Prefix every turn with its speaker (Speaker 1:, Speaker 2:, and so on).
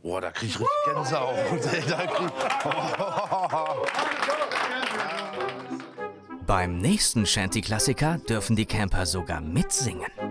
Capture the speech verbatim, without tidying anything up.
Speaker 1: Boah, da krieg ich richtig Gänsehaut. Da krieg
Speaker 2: Beim nächsten Shanty-Klassiker dürfen die Camper sogar mitsingen.